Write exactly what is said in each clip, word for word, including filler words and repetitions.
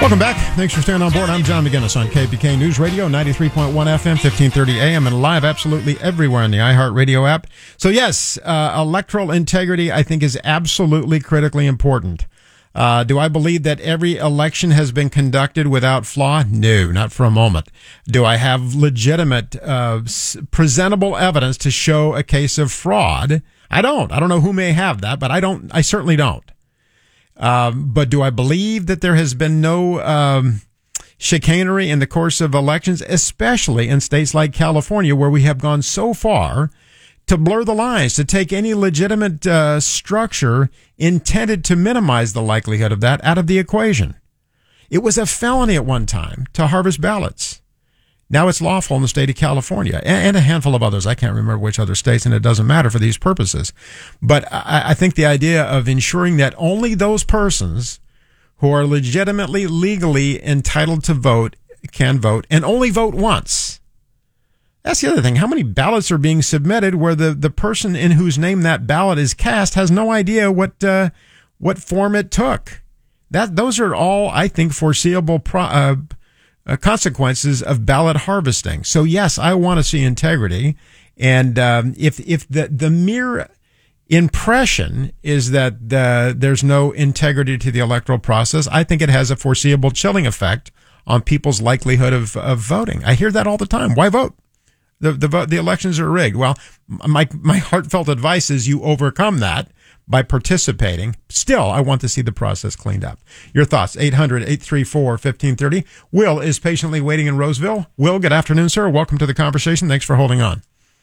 Welcome back. Thanks for staying on board. I'm John McGinnis on K P K News Radio, ninety-three point one F M, fifteen thirty A M, and live absolutely everywhere on the iHeartRadio app. So yes, uh, electoral integrity, I think, is absolutely critically important. Uh, do I believe that every election has been conducted without flaw? No, not for a moment. Do I have legitimate, uh, presentable evidence to show a case of fraud? I don't. I don't know who may have that, but I don't. I certainly don't. Um, but do I believe that there has been no um, chicanery in the course of elections, especially in states like California, where we have gone so far to blur the lines, to take any legitimate uh, structure intended to minimize the likelihood of that out of the equation? It was a felony at one time to harvest ballots. Now it's lawful in the state of California and, and a handful of others. I can't remember which other states, and it doesn't matter for these purposes. But I, I think the idea of ensuring that only those persons who are legitimately, legally entitled to vote can vote, and only vote once. That's the other thing. How many ballots are being submitted where the, the person in whose name that ballot is cast has no idea what uh, what form it took? That those are all, I think, foreseeable pro, uh, uh, consequences of ballot harvesting. So yes, I want to see integrity, and um, if if the the mere impression is that the, there's no integrity to the electoral process, I think it has a foreseeable chilling effect on people's likelihood of of voting. I hear that all the time. Why vote? The the vote, the elections are rigged. Well, my my heartfelt advice is you overcome that by participating. Still, I want to see the process cleaned up. Your thoughts, eight hundred, eight three four, fifteen thirty. Will is patiently waiting in Roseville. Will, good afternoon, sir. Welcome to the conversation. Thanks for holding on.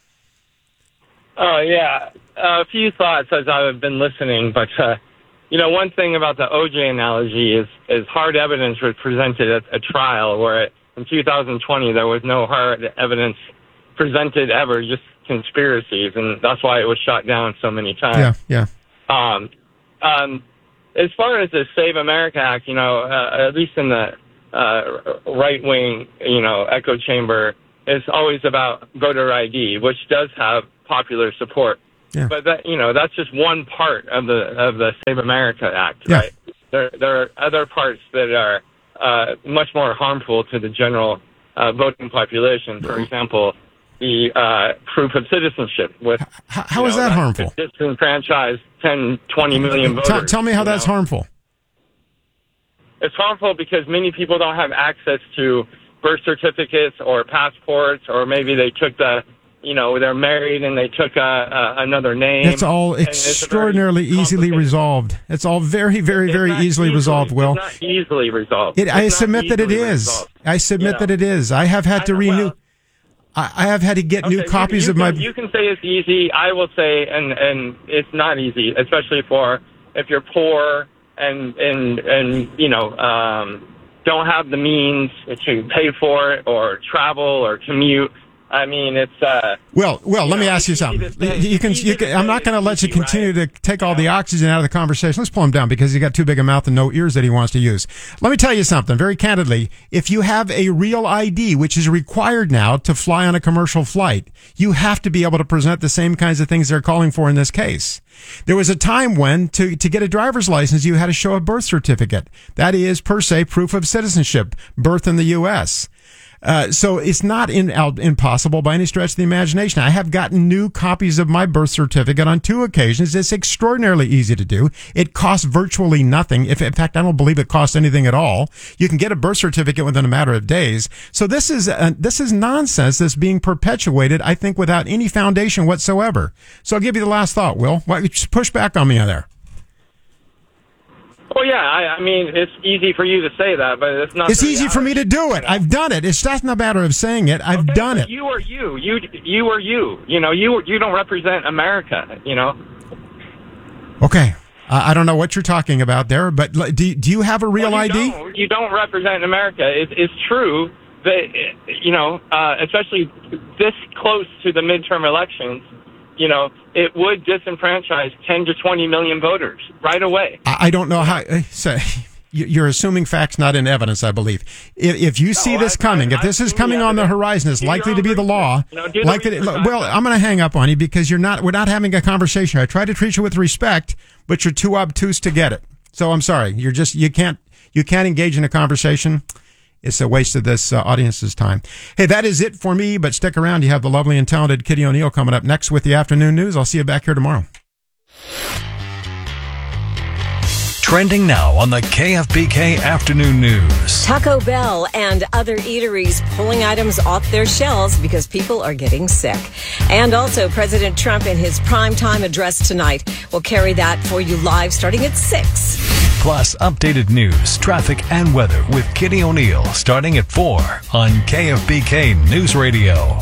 Oh, yeah. Uh, a few thoughts as I've been listening, but, uh, you know, one thing about the O J analogy is, is hard evidence was presented at a trial where in two thousand twenty there was no hard evidence presented ever, just conspiracies, and that's why it was shot down so many times. Yeah, yeah. Um, um, as far as the Save America Act, you know, uh, at least in the uh, right-wing, you know, echo chamber, it's always about voter I D, which does have popular support. Yeah. But that, you know, that's just one part of the of the Save America Act, Yeah. right? There there are other parts that are uh, much more harmful to the general uh, voting population. For example, the uh, proof of citizenship. With how, how is know, that harmful? Disenfranchise ten, twenty million voters. Tell, tell me how that's know? harmful. It's harmful because many people don't have access to birth certificates or passports, or maybe they took the, you know, they're married and they took a, a, another name. It's all extraordinarily it's easily resolved. It's all very, very, it's very easily, easily resolved, Will. It's not easily resolved. It, I submit that it is. Resolved. I submit you know, that it is. I have had to renew. Well, I, I have had to get okay, new copies you, you of my. Can, you can say it's easy. I will say, and and it's not easy, especially for if you're poor and and and you know um, don't have the means to pay for it or travel or commute. I mean, it's uh. Well, well. Let know, me ask you something. You can, you can. I'm not going to let you continue right? to take all the oxygen out of the conversation. Let's pull him down because he's got too big a mouth and no ears that he wants to use. Let me tell you something very candidly. If you have a real I D, which is required now to fly on a commercial flight, you have to be able to present the same kinds of things they're calling for in this case. There was a time when to to get a driver's license, you had to show a birth certificate. That is per se proof of citizenship, birth in the U S Uh, so it's not in, uh, impossible by any stretch of the imagination. I have gotten new copies of my birth certificate on two occasions. It's extraordinarily easy to do. It costs virtually nothing. If, in fact, I don't believe it costs anything at all. You can get a birth certificate within a matter of days. So this is uh, this is nonsense that's being perpetuated, I think, without any foundation whatsoever. So I'll give you the last thought, Will. Why, just push back on me on there. Well, yeah, I, I mean, it's easy for you to say that, but it's not. It's easy for me to do it. I've done it. It's not a matter of saying it. I've okay, done it. You are you. You you are you. You know, you you don't represent America, you know. Okay. Uh, I don't know what you're talking about there, but do, do you have a real well, you I D? Don't, you don't represent America. It, it's true that, you know, uh, especially this close to the midterm elections, you know, it would disenfranchise ten to twenty million voters right away. I don't know how. So you're assuming facts, not in evidence, I believe. If, if you see no, this I, coming, I, if this I, is coming on the horizon, it's likely to be the law. No, likely to, well, I'm going to hang up on you because you're not. We're not having a conversation. I try to treat you with respect, but you're too obtuse to get it. So I'm sorry. You're just. You can't. you can't engage in a conversation, it's a waste of this uh, audience's time. Hey, that is it for me, but stick around. You have the lovely and talented Kitty O'Neill coming up next with the afternoon news. I'll see you back here tomorrow. Trending now on the K F B K Afternoon News. Taco Bell and other eateries pulling items off their shelves because people are getting sick. And also, President Trump in his primetime address tonight will carry that for you live starting at six. Plus, updated news, traffic, and weather with Kitty O'Neill starting at four on K F B K News Radio.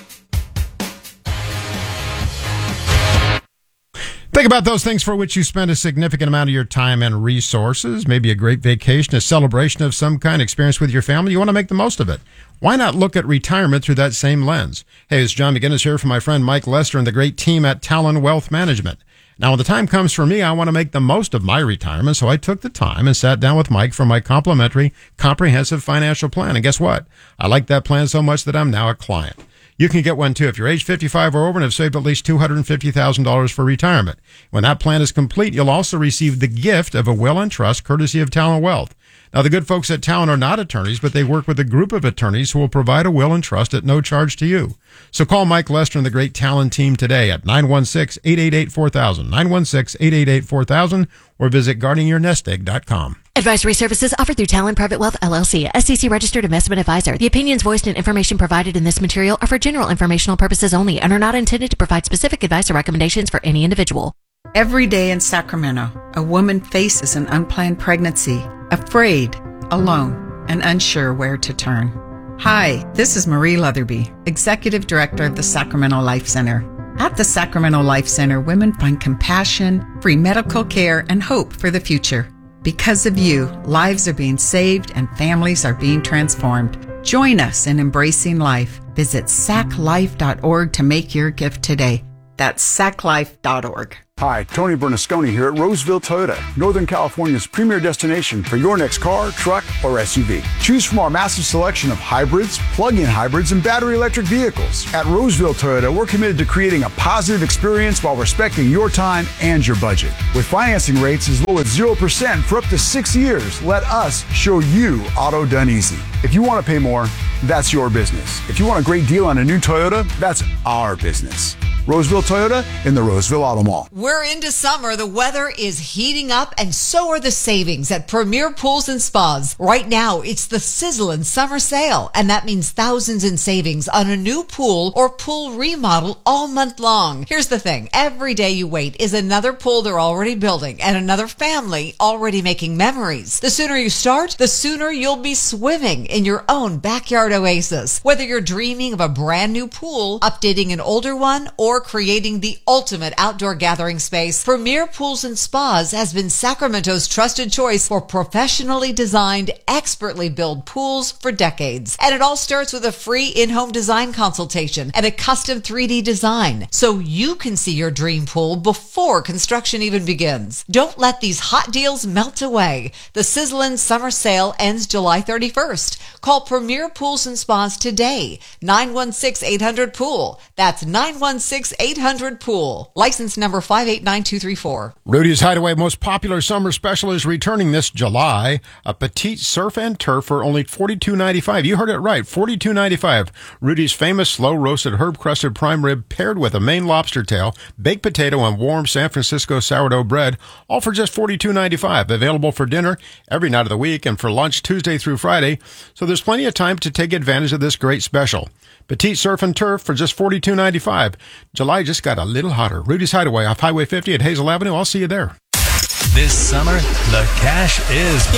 Think about those things for which you spend a significant amount of your time and resources, maybe a great vacation, a celebration of some kind, experience with your family. You want to make the most of it. Why not look at retirement through that same lens? Hey, it's John McGinnis here from my friend Mike Lester and the great team at Talon Wealth Management. Now, when the time comes for me, I want to make the most of my retirement, so I took the time and sat down with Mike for my complimentary comprehensive financial plan. And guess what? I like that plan so much that I'm now a client. You can get one too if you're age fifty-five or over and have saved at least two hundred fifty thousand dollars for retirement. When that plan is complete, you'll also receive the gift of a will and trust courtesy of Talon Wealth. Now, the good folks at Talon are not attorneys, but they work with a group of attorneys who will provide a will and trust at no charge to you. So call Mike Lester and the great Talon team today at nine one six, eight eight eight, four thousand, nine one six, eight eight eight, four thousand, or visit guarding your nest egg dot com. Advisory services offered through Talon Private Wealth, L L C, S E C registered investment advisor. The opinions voiced and information provided in this material are for general informational purposes only and are not intended to provide specific advice or recommendations for any individual. Every day in Sacramento, a woman faces an unplanned pregnancy, afraid, alone, and unsure where to turn. Hi, this is Marie Leatherby, Executive Director of the Sacramento Life Center. At the Sacramento Life Center, women find compassion, free medical care, and hope for the future. Because of you, lives are being saved and families are being transformed. Join us in embracing life. Visit sac life dot org to make your gift today. That's sac life dot org. Hi, Tony Bernasconi here at Roseville Toyota, Northern California's premier destination for your next car, truck, or S U V. Choose from our massive selection of hybrids, plug-in hybrids, and battery electric vehicles. At Roseville Toyota, we're committed to creating a positive experience while respecting your time and your budget. With financing rates as low as zero percent for up to six years, let us show you auto done easy. If you want to pay more, that's your business. If you want a great deal on a new Toyota, that's our business. Roseville Toyota in the Roseville Auto Mall. We're into summer. The weather is heating up, and so are the savings at Premier Pools and Spas. Right now, it's the sizzling summer sale, and that means thousands in savings on a new pool or pool remodel all month long. Here's the thing. Every day you wait is another pool they're already building and another family already making memories. The sooner you start, the sooner you'll be swimming in your own backyard oasis. Whether you're dreaming of a brand new pool, updating an older one, or creating the ultimate outdoor gathering space, Premier Pools and Spas has been Sacramento's trusted choice for professionally designed, expertly built pools for decades. And it all starts with a free in-home design consultation and a custom three D design, so you can see your dream pool before construction even begins. Don't let these hot deals melt away. The sizzling summer sale ends July thirty-first. Call Premier Pools and Spas today. nine one six, eight hundred, pool. That's nine one six, eight hundred, pool. License number five eight nine two three four. Rudy's Hideaway most popular summer special is returning this July. A petite surf and turf for only forty-two ninety-five. You heard it right, forty-two ninety-five. Rudy's famous slow-roasted herb-crusted prime rib paired with a Maine lobster tail, baked potato, and warm San Francisco sourdough bread, all for just forty-two ninety-five. Available for dinner every night of the week and for lunch Tuesday through Friday. So there's plenty of time to take advantage of this great special. Petite surf and turf for just forty-two ninety-five. July just got a little hotter. Rudy's Hideaway off Highway fifty at Hazel Avenue. I'll see you there. This summer, the cash is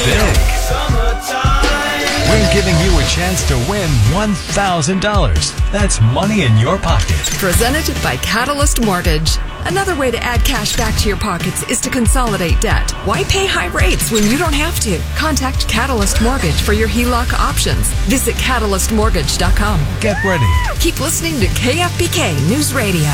big. We're giving you a chance to win one thousand dollars. That's money in your pocket. Presented by Catalyst Mortgage. Another way to add cash back to your pockets is to consolidate debt. Why pay high rates when you don't have to? Contact Catalyst Mortgage for your H E L O C options. Visit catalyst mortgage dot com. Get ready. Keep listening to K F B K News Radio.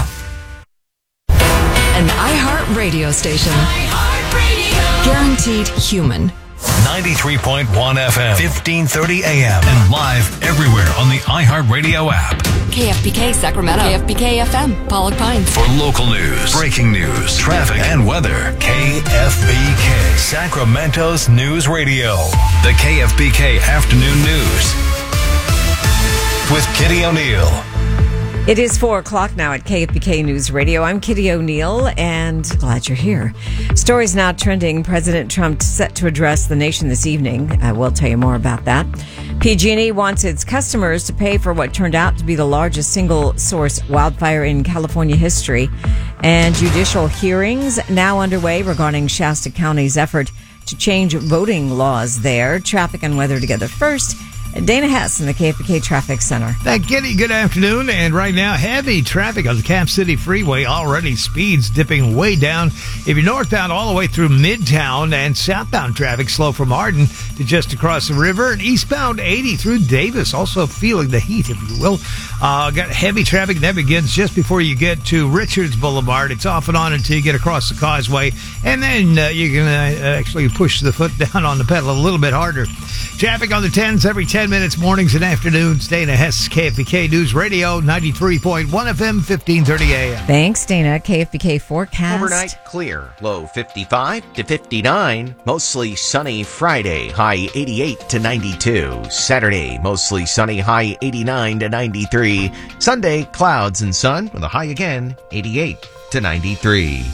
An iHeart radio station. iHeart Radio. Guaranteed human. ninety-three point one F M, fifteen thirty A M, and live everywhere on the iHeartRadio app. K F B K Sacramento. K F B K F M, Pollock Pines. For local news, breaking news, traffic, and weather, K F B K, Sacramento's News Radio. The K F B K Afternoon News with Kitty O'Neill. It is four o'clock now at K F B K News Radio. I'm Kitty O'Neill, and glad you're here. Stories now trending. President Trump set to address the nation this evening. I will tell you more about that. P G and E wants its customers to pay for what turned out to be the largest single-source wildfire in California history. And judicial hearings now underway regarding Shasta County's effort to change voting laws there. Traffic and weather together first. Dana Hess in the K F B K Traffic Center. Thank Kitty. Good afternoon. And right now, heavy traffic on the Cap City Freeway. Already speeds dipping way down. If you're northbound all the way through Midtown, and southbound traffic slow from Arden to just across the river, and eastbound eighty through Davis. Also feeling the heat, if you will. Uh, got heavy traffic that begins just before you get to Richards Boulevard. It's off and on until you get across the causeway. And then uh, you can uh, actually push the foot down on the pedal a little bit harder. Traffic on the tens every ten minutes, mornings and afternoons. Dana Hess, K F B K News Radio, ninety-three point one F M, fifteen thirty A M. Thanks, Dana. K F B K forecast. Overnight clear. Low fifty-five to fifty-nine. Mostly sunny Friday. High eighty-eight to ninety-two. Saturday, mostly sunny. High eighty-nine to ninety-three. Sunday, clouds and sun with a high again, eighty-eight to ninety-three.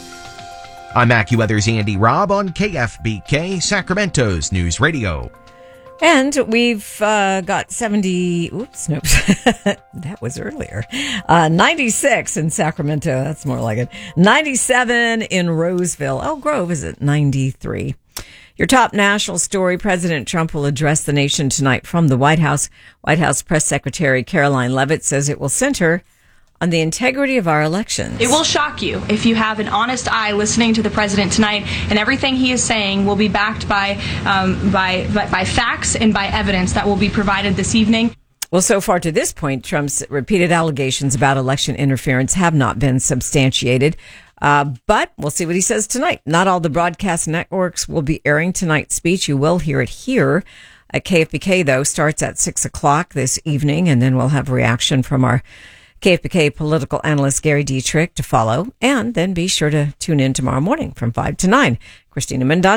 I'm AccuWeather's Andy Robb on K F B K, Sacramento's News Radio. And we've uh, got seventy, oops, nope, that was earlier, uh, ninety-six in Sacramento, that's more like it, ninety-seven in Roseville. Oh, Grove is at ninety-three. Your top national story, President Trump will address the nation tonight from the White House. White House Press Secretary Caroline Leavitt says it will center on the integrity of our elections. It will shock you if you have an honest eye listening to the president tonight, and everything he is saying will be backed by, um, by, by, by facts and by evidence that will be provided this evening. Well, so far to this point, Trump's repeated allegations about election interference have not been substantiated. Uh, but we'll see what he says tonight. Not all the broadcast networks will be airing tonight's speech. You will hear it here. At K F B K, though, starts at six o'clock this evening, and then we'll have a reaction from our K F B K political analyst Gary Dietrich to follow. And then be sure to tune in tomorrow morning from five to nine. Christina Mendon.